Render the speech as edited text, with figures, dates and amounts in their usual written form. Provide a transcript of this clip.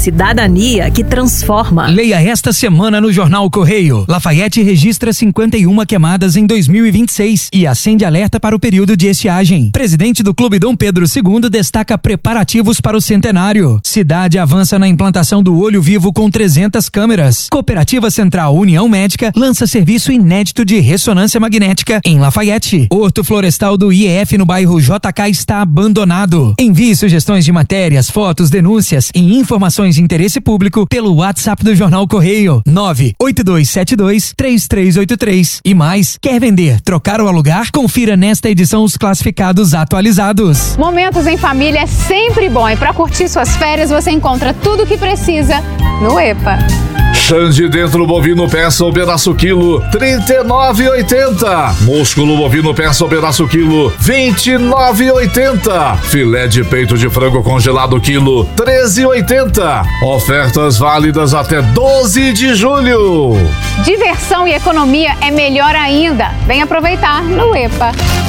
cidadania que transforma. Leia esta semana no Jornal Correio. Lafayette registra 51 queimadas em 2026 e acende alerta para o período de estiagem. Presidente do Clube Dom Pedro II destaca preparativos para o centenário. Cidade avança na implantação do olho vivo com 300 câmeras. Cooperativa Central União Médica lança serviço inédito de ressonância magnética em Lafayette. Horto florestal do IEF no bairro JK está abandonado. Envie sugestões de matérias, fotos, denúncias e informações de interesse público pelo WhatsApp do Jornal Correio 98272-3383. E mais, quer vender, trocar ou alugar? Confira nesta edição os classificados atualizados. Momentos em família é sempre bom e para curtir suas férias você encontra tudo o que precisa no EPA. Xande dentro bovino peça ou pedaço quilo, R$39,80. Músculo bovino peça ou pedaço quilo, R$29,80. Filé de peito de frango congelado quilo, R$13,80. Ofertas válidas até 12 de julho. Diversão e economia é melhor ainda. Vem aproveitar no EPA.